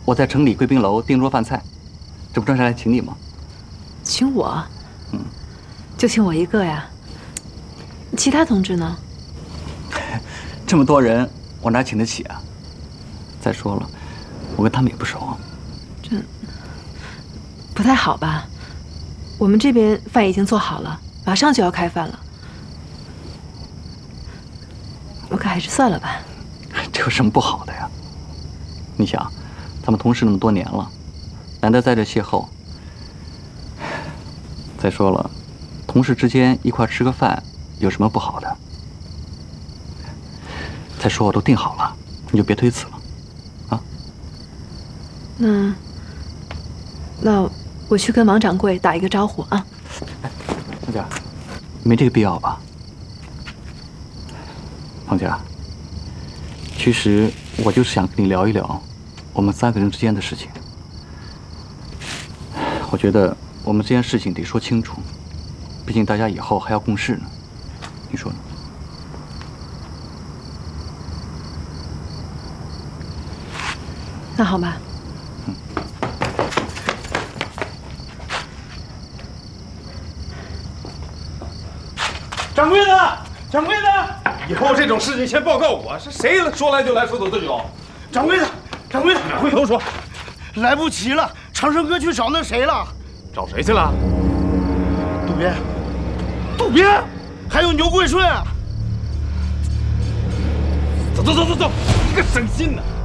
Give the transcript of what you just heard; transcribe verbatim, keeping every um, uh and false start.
我在城里贵宾楼订桌饭菜，这不正是来请你吗？ 请我？ 嗯， 就请我一个呀？其他同志呢？ 这么多人，我哪请得起啊？再说了，我跟他们也不熟。 这不太好吧？我们这边饭已经做好了，马上就要开饭了。我看还是算了吧。 这有什么不好的呀？你想，咱们同事那么多年了，难得在这邂逅。再说了，同事之间一块吃个饭，有什么不好的？再说我都订好了，你就别推辞了，啊？ 那那我去跟王掌柜打一个招呼啊。 哎，芳姐，没这个必要吧？芳姐，其实我就是想跟你聊一聊我们三个人之间的事情。我觉得我们这件事情得说清楚，毕竟大家以后还要共事呢，你说呢？ 那好吧。 嗯。 掌柜的，掌柜的，以后这种事情先报告我，是谁说来就来，说走就走。 掌柜的，掌柜的， 回头说， 来不及了，长生哥去找那谁了？ 找谁去了？ 渡边，渡边，还有牛桂顺啊！ 走走走走走，你个省心呢！